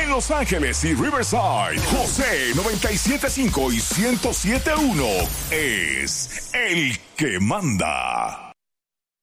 En Los Ángeles y Riverside, José 97.5 y 107.1 es el que manda.